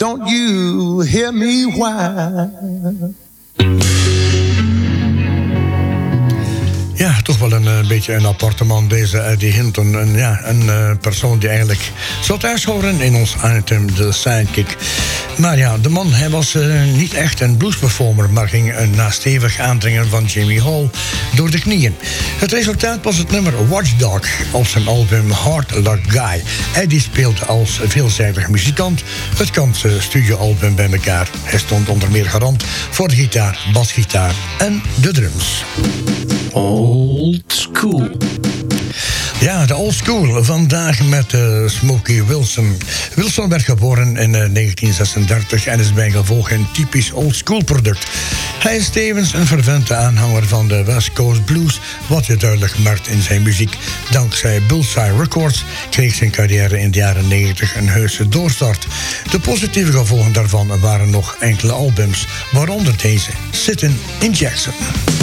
don't you hear me whine? Ja, toch wel een beetje een aparte man, deze Eddie Hinton. Een persoon die eigenlijk zou thuis horen in ons item, de Sidekick. Maar ja, de man, hij was niet echt een bluesperformer, maar ging na stevig aandringen van Jimmy Hall door de knieën. Het resultaat was het nummer Watchdog op zijn album Hard Luck Guy. Eddie speelde als veelzijdig muzikant het Kantse studioalbum bij elkaar. Hij stond onder meer garant voor de gitaar, basgitaar en de drums. Old School. Ja, de Old School. Vandaag met Smokey Wilson. Wilson werd geboren in 1936 en is bijgevolg een typisch Old School product. Hij is tevens een fervente aanhanger van de West Coast Blues, wat je duidelijk merkt in zijn muziek. Dankzij Bullseye Records kreeg zijn carrière in de jaren 90 een heuse doorstart. De positieve gevolgen daarvan waren nog enkele albums, waaronder deze, Sittin' in Jackson.